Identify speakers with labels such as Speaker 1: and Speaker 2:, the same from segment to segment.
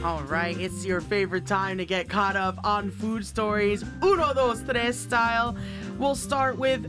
Speaker 1: All right, it's your favorite time to get caught up on food stories. Uno, dos, tres style. We'll start with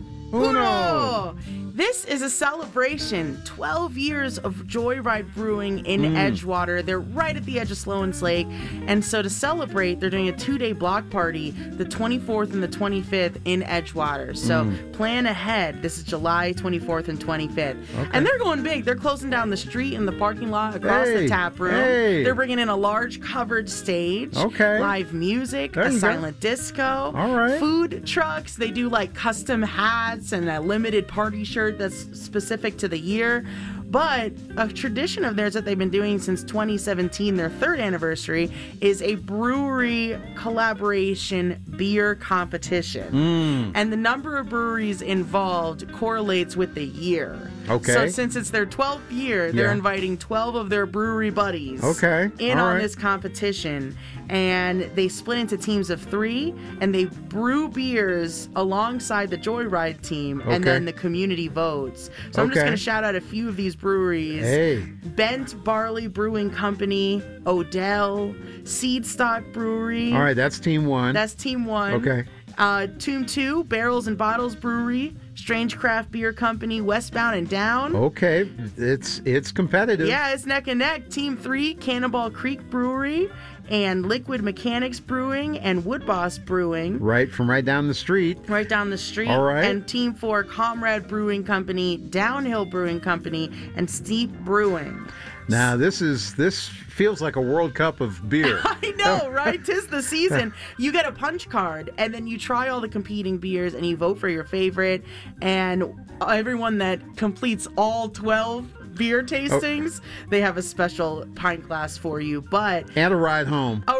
Speaker 1: Uno. This is a celebration. 12 years of Joyride Brewing in Edgewater. They're right at the edge of Sloan's Lake. And so to celebrate, they're doing a 2-day block party, the 24th and the 25th in Edgewater. So plan ahead. This is July 24th and 25th.
Speaker 2: Okay.
Speaker 1: And they're going big. They're closing down the street in the parking lot across the tap room. They're bringing in a large covered stage.
Speaker 2: Okay.
Speaker 1: Live music, a silent disco.
Speaker 2: All right.
Speaker 1: Food trucks. They do like custom hats and a limited party shirt that's specific to the year. But a tradition of theirs that they've been doing since 2017, their third anniversary, is a brewery collaboration beer competition. And the number of breweries involved correlates with the year.
Speaker 2: Okay.
Speaker 1: So since it's their 12th year, they're inviting 12 of their brewery buddies in on this competition. And they split into teams of 3, and they brew beers alongside the Joyride team, and then the community votes. So I'm just going to shout out a few of these breweries. Bent Barley Brewing Company, Odell, Seedstock Brewery.
Speaker 2: All right, that's team 1.
Speaker 1: That's team 1.
Speaker 2: Okay.
Speaker 1: Team 2, Barrels and Bottles Brewery, Strange Craft Beer Company, Westbound and Down.
Speaker 2: Okay, it's competitive.
Speaker 1: Yeah, it's neck and neck. Team 3, Cannonball Creek Brewery, and Liquid Mechanics Brewing and Wood Boss Brewing.
Speaker 2: Right down the street.
Speaker 1: Right down the street.
Speaker 2: All right.
Speaker 1: And Team 4, Comrade Brewing Company, Downhill Brewing Company, and Steep Brewing.
Speaker 2: Now, this feels like a World Cup of beer.
Speaker 1: I know, right? 'Tis the season. You get a punch card, and then you try all the competing beers, and you vote for your favorite. And everyone that completes all 12 beer tastings, they have a special pint glass for you.
Speaker 2: And a ride home.
Speaker 1: Oh,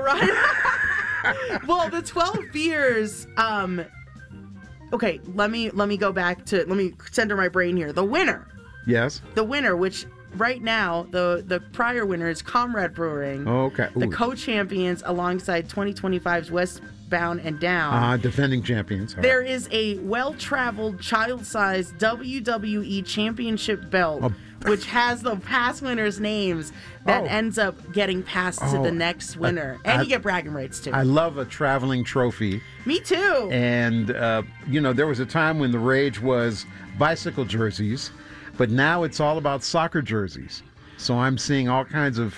Speaker 1: right. Well, the 12 beers. Okay, let me go back to. Let me center my brain here. The winner.
Speaker 2: Yes.
Speaker 1: The winner, which. Right now, the prior winner is Comrade Brewing.
Speaker 2: Okay. Ooh.
Speaker 1: The co-champions alongside 2025's Westbound and Down.
Speaker 2: Defending champions.
Speaker 1: There is a well-traveled, child-sized WWE Championship belt, which has the past winners' names that ends up getting passed to the next winner. And you get bragging rights, too.
Speaker 2: I love a traveling trophy.
Speaker 1: Me, too.
Speaker 2: And, there was a time when the rage was bicycle jerseys. But now it's all about soccer jerseys. So I'm seeing all kinds of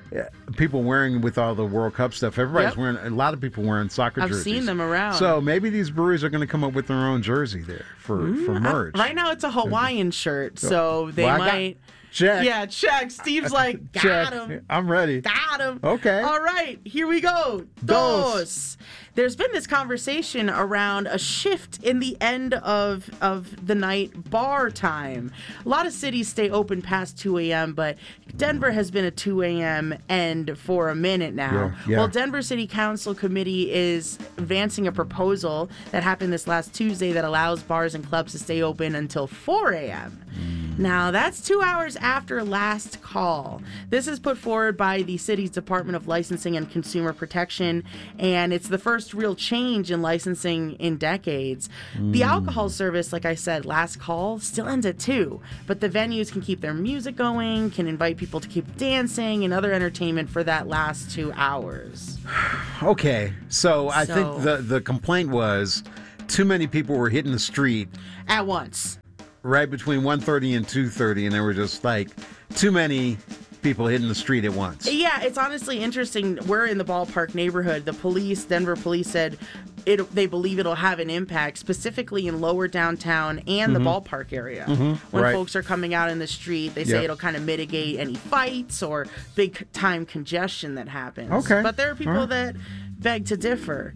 Speaker 2: people wearing with all the World Cup stuff. Everybody's wearing, a lot of people wearing soccer jerseys.
Speaker 1: I've seen them around.
Speaker 2: So maybe these breweries are going to come up with their own jersey there for merch.
Speaker 1: Right now it's a Hawaiian shirt, so they might...
Speaker 2: Check.
Speaker 1: Yeah, check. Steve's like, got him.
Speaker 2: I'm ready.
Speaker 1: Got him.
Speaker 2: Okay.
Speaker 1: All right, here we go. Dos. There's been this conversation around a shift in the end of the night bar time. A lot of cities stay open past 2 a.m., but Denver has been a 2 a.m. end for a minute now.
Speaker 2: Yeah.
Speaker 1: Well, Denver City Council Committee is advancing a proposal that happened this last Tuesday that allows bars and clubs to stay open until 4 a.m. Now, that's 2 hours after last call. This is put forward by the city's Department of Licensing and Consumer Protection, and it's the first real change in licensing in decades. The alcohol service, like I said, last call, still ends at 2, but the venues can keep their music going, can invite people to keep dancing and other entertainment for that last 2 hours.
Speaker 2: Okay, so I think the complaint was too many people were hitting the street
Speaker 1: at once.
Speaker 2: Right between 1:30 and 2:30, and there were just like too many people hitting the street at once.
Speaker 1: Yeah, it's honestly interesting. We're in the ballpark neighborhood. The police, Denver police, said they believe it'll have an impact, specifically in lower downtown and the ballpark area. When folks are coming out in the street, they say it'll kind of mitigate any fights or big time congestion that happens.
Speaker 2: Okay.
Speaker 1: But there are people that beg to differ.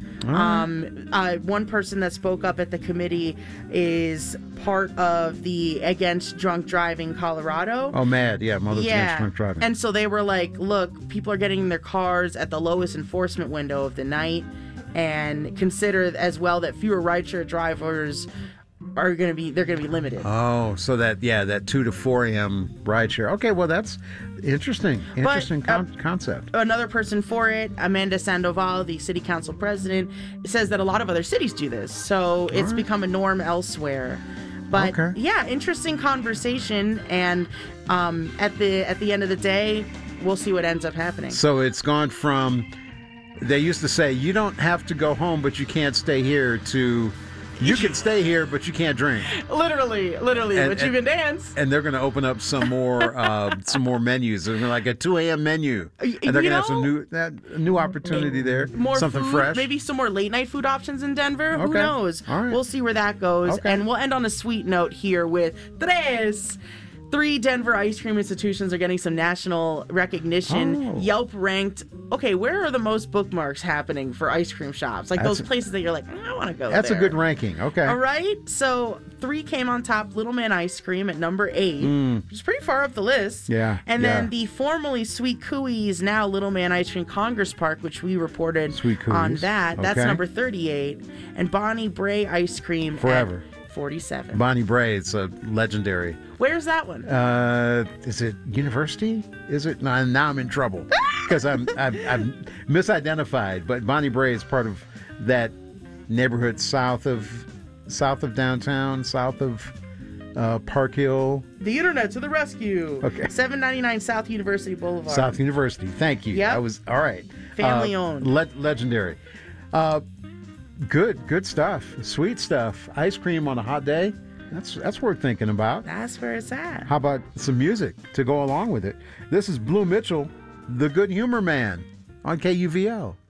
Speaker 1: One person that spoke up at the committee is part of the Against Drunk Driving Colorado.
Speaker 2: Oh, MAD, Mothers Against Drunk Driving.
Speaker 1: And so they were like, look, people are getting in their cars at the lowest enforcement window of the night, and consider as well that fewer rideshare drivers are going to be limited.
Speaker 2: Oh, so that 2 to 4 a.m. rideshare. Okay, well, that's interesting concept.
Speaker 1: Another person for it, Amanda Sandoval, the city council president, says that a lot of other cities do this, so it's become a norm elsewhere. But interesting conversation, and at the end of the day, we'll see what ends up happening.
Speaker 2: So it's gone from, they used to say, you don't have to go home, but you can't stay here, to you can stay here, but you can't drink.
Speaker 1: Literally, but you can dance.
Speaker 2: And they're going to open up some more menus. They're gonna like a 2 a.m. menu, and they're going to have some new opportunity there.
Speaker 1: More
Speaker 2: something
Speaker 1: food,
Speaker 2: fresh.
Speaker 1: Maybe some more late night food options in Denver. Who
Speaker 2: Okay.
Speaker 1: knows?
Speaker 2: All right.
Speaker 1: We'll see where that goes.
Speaker 2: Okay.
Speaker 1: And we'll end on a sweet note here with three Denver ice cream institutions are getting some national recognition.
Speaker 2: Oh.
Speaker 1: Yelp ranked, okay, where are the most bookmarks happening for ice cream shops? Like those places that you're like, I want to go
Speaker 2: That's
Speaker 1: there.
Speaker 2: a good ranking. Okay.
Speaker 1: All right. So 3 came on top. Little Man Ice Cream at number 8, which is pretty far up the list.
Speaker 2: Yeah,
Speaker 1: And
Speaker 2: yeah.
Speaker 1: then the formerly Sweet Cooey's, now Little Man Ice Cream Congress Park, which we reported
Speaker 2: Sweet Cooey's.
Speaker 1: on that. That's
Speaker 2: Okay.
Speaker 1: number 38. And Bonnie Bray Ice Cream
Speaker 2: Forever.
Speaker 1: at 47.
Speaker 2: Bonnie Bray, it's a legendary.
Speaker 1: Where's that one?
Speaker 2: Is it University? Is it? No, now I'm in trouble because I'm misidentified. But Bonnie Bray is part of that neighborhood south of downtown, south of Park Hill.
Speaker 1: The internet to the rescue.
Speaker 2: Okay.
Speaker 1: 799 South University Boulevard.
Speaker 2: South University. Thank you.
Speaker 1: Yep.
Speaker 2: I was all right.
Speaker 1: Family owned.
Speaker 2: Legendary. Good stuff. Sweet stuff. Ice cream on a hot day. That's worth thinking about.
Speaker 1: That's where it's at.
Speaker 2: How about some music to go along with it? This is Blue Mitchell, the Good Humor Man, on KUVL.